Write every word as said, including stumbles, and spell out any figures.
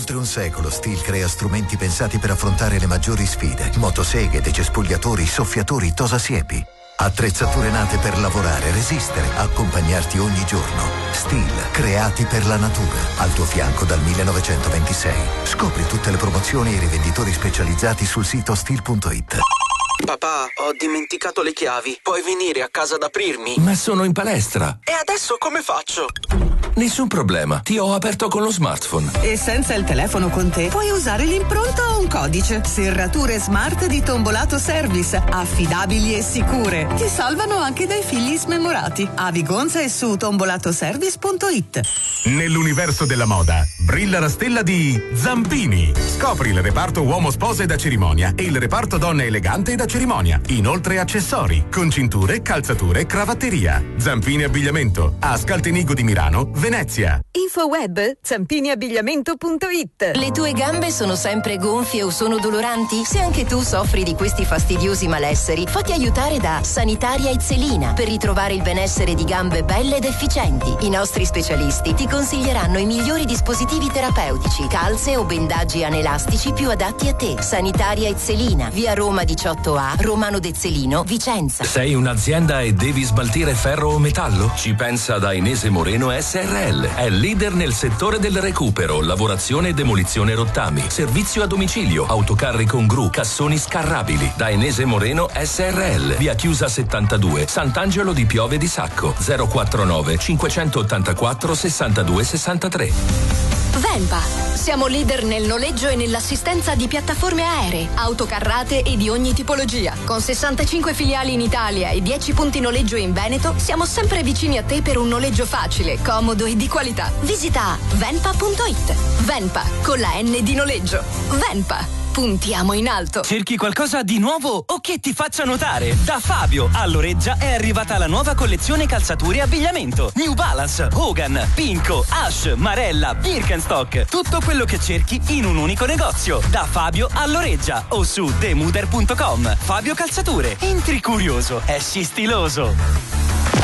oltre un secolo Stihl crea strumenti pensati per affrontare le maggiori sfide. Motoseghe, decespugliatori, soffiatori, tosasiepi. Attrezzature nate per lavorare, resistere, accompagnarti ogni giorno. Stihl, creati per la natura. Al tuo fianco dal millenovecentoventisei. Scopri tutte le promozioni e i rivenditori specializzati sul sito stihl punto it. Papà, ho dimenticato le chiavi. Puoi venire a casa ad aprirmi? Ma sono in palestra. E adesso come faccio? Nessun problema, ti ho aperto con lo smartphone. E senza il telefono con te puoi usare l'impronta o un codice. Serrature smart di Tombolato Service, affidabili e sicure. Ti salvano anche dai figli smemorati. A Vigonza e su tombolatoservice punto it. Nell'universo della moda brilla la stella di Zampini. Scopri il reparto uomo spose da cerimonia e il reparto donne elegante da cerimonia. Inoltre accessori, con cinture, calzature, cravatteria. Zampini Abbigliamento, a Scaltenigo di Milano, Venezia. Infoweb zampini abbigliamento punto it. Le tue gambe sono sempre gonfie o sono doloranti? Se anche tu soffri di questi fastidiosi malesseri, fatti aiutare da Sanitaria Izzelina per ritrovare il benessere di gambe belle ed efficienti. I nostri specialisti ti consiglieranno i migliori dispositivi terapeutici, calze o bendaggi anelastici più adatti a te. Sanitaria Izzelina, via Roma diciotto A, Romano Dezzolino, Vicenza. Sei un'azienda e devi smaltire ferro o metallo? Ci pensa Dainese Moreno S R L. È leader nel settore del recupero, lavorazione e demolizione rottami, servizio a domicilio, autocarri con gru, cassoni scarrabili. Dainese Moreno S R L, via Chiusa settantadue, Sant'Angelo di Piove di Sacco, zero quarantanove cinquecentottantaquattro sessantadue sessantatré. Venpa. Siamo leader nel noleggio e nell'assistenza di piattaforme aeree, autocarrate e di ogni tipologia. Con sessantacinque filiali in Italia e dieci punti noleggio in Veneto, siamo sempre vicini a te per un noleggio facile, comodo e di qualità. Visita venpa punto it. Venpa, con la N di noleggio. Venpa. Puntiamo in alto. Cerchi qualcosa di nuovo o che ti faccia notare? Da Fabio a Loreggia è arrivata la nuova collezione calzature e abbigliamento. New Balance, Hogan, Pinco, Ash, Marella, Birkenstock. Tutto quello che cerchi in un unico negozio. Da Fabio a Loreggia o su demuder punto com. Fabio Calzature. Entri curioso, esci stiloso.